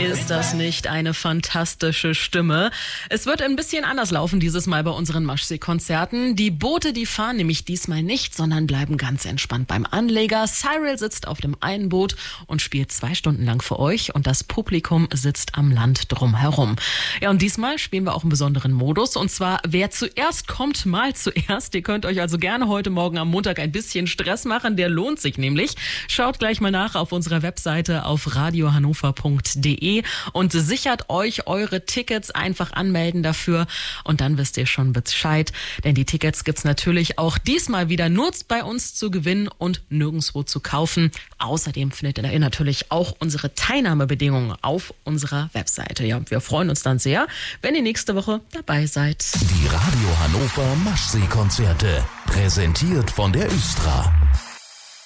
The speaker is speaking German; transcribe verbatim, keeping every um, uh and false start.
Ist das nicht eine fantastische Stimme? Es wird ein bisschen anders laufen dieses Mal bei unseren Maschsee-Konzerten. Die Boote, die fahren nämlich diesmal nicht, sondern bleiben ganz entspannt beim Anleger. Cyril sitzt auf dem einen Boot und spielt zwei Stunden lang für euch und das Publikum sitzt am Land drumherum. Ja, und diesmal spielen wir auch einen besonderen Modus und zwar, wer zuerst kommt, mal zuerst. Ihr könnt euch also gerne heute Morgen am Montag ein bisschen Stress machen, der lohnt sich nämlich. Schaut gleich mal nach auf unserer Webseite auf radio hannover punkt de und sichert euch eure Tickets, einfach anmelden dafür und dann wisst ihr schon Bescheid, denn die Tickets gibt's natürlich auch diesmal wieder nur bei uns zu gewinnen und nirgendwo zu kaufen. Außerdem findet ihr natürlich auch unsere Teilnahmebedingungen auf unserer Webseite. Ja, wir freuen uns dann sehr, wenn ihr nächste Woche dabei seid. Die Radio Hannover Maschsee-Konzerte, präsentiert von der Östra.